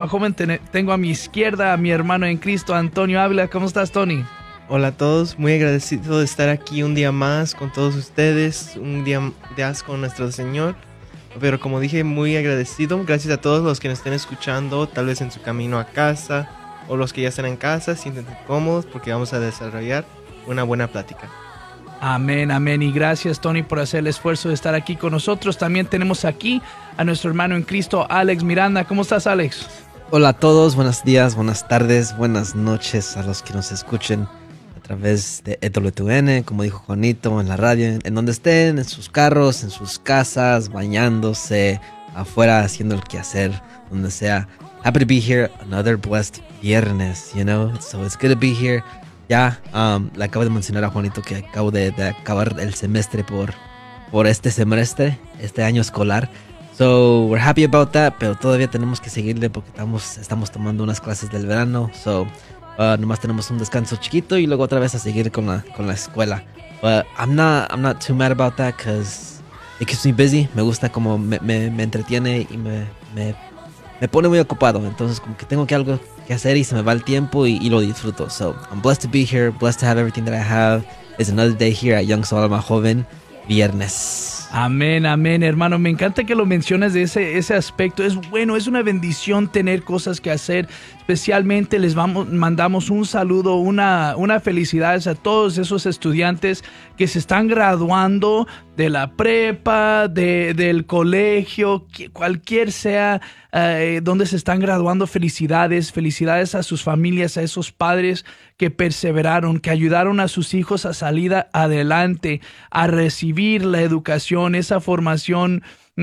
Joven. Tengo a mi izquierda a mi hermano en Cristo, Antonio Ávila. ¿Cómo estás, Tony? Hola a todos, muy agradecido de estar aquí un día más con todos ustedes, un día más con nuestro Señor. Pero como dije, muy agradecido. Gracias a todos los que nos estén escuchando, tal vez en su camino a casa o los que ya están en casa, siéntense cómodos porque vamos a desarrollar una buena plática. Amén, amén. Y gracias, Tony, por hacer el esfuerzo de estar aquí con nosotros. También tenemos aquí a nuestro hermano en Cristo, Alex Miranda. ¿Cómo estás, Alex? Hola a todos, buenos días, buenas tardes, buenas noches a los que nos escuchen a través de EWTN, como dijo Juanito, en la radio, en donde estén, en sus carros, en sus casas, bañándose, afuera haciendo el quehacer, donde sea. Happy to be here, another blessed viernes, you know, so it's good to be here. Ya, le acabo de mencionar a Juanito que acabo de acabar el semestre por este semestre, este año escolar. So, we're happy about that, pero todavía tenemos que seguirle porque estamos tomando unas clases del verano. So, nomás tenemos un descanso chiquito y luego otra vez a seguir con la escuela. But I'm not too mad about that because it keeps me busy. Me gusta como me entretiene y me pone muy ocupado. Entonces, como que tengo algo que hacer y se me va el tiempo y lo disfruto. So, I'm blessed to be here, blessed to have everything that I have. It's another day here at Young Soul Alma Joven, viernes. Amén, amén, hermano. Me encanta que lo mencionas de ese aspecto. Es bueno, es una bendición tener cosas que hacer. Especialmente mandamos un saludo, una felicidades a todos esos estudiantes que se están graduando de la prepa, del colegio, cualquier sea donde se están graduando. Felicidades a sus familias, a esos padres que perseveraron, que ayudaron a sus hijos a salir adelante, a recibir la educación, esa formación,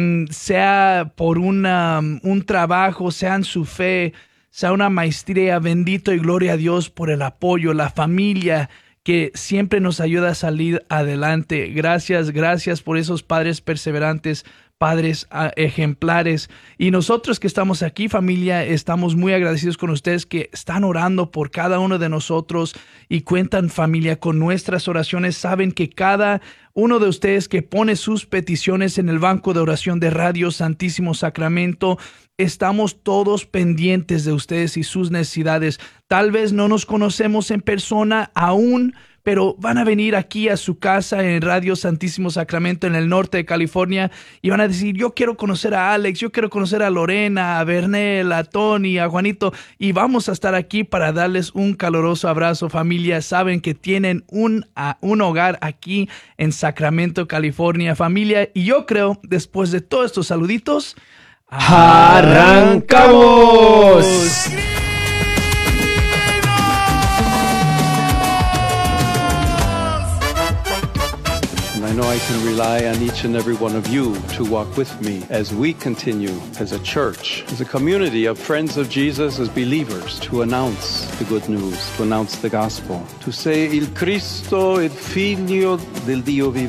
sea por un trabajo, sea en su fe, sea una maestría. Bendito y gloria a Dios por el apoyo, la familia que siempre nos ayuda a salir adelante. Gracias por esos padres perseverantes, padres ejemplares. Y nosotros que estamos aquí, familia, estamos muy agradecidos con ustedes que están orando por cada uno de nosotros y cuentan, familia, con nuestras oraciones. Saben que cada uno de ustedes que pone sus peticiones en el banco de oración de Radio Santísimo Sacramento, estamos todos pendientes de ustedes y sus necesidades. Tal vez no nos conocemos en persona aún, pero van a venir aquí a su casa en Radio Santísimo Sacramento en el norte de California y van a decir: yo quiero conocer a Alex, yo quiero conocer a Lorena, a Bernel, a Tony, a Juanito, y vamos a estar aquí para darles un caloroso abrazo, familia. Saben que tienen un hogar aquí en Sacramento, California, familia, y yo creo, después de todos estos saluditos, ¡arrancamos! I know I can rely on each and every one of you to walk with me as we continue as a church, as a community of friends of Jesus, as believers, to announce the good news, to announce the gospel, to say il Cristo, il Figlio del Dio vivo.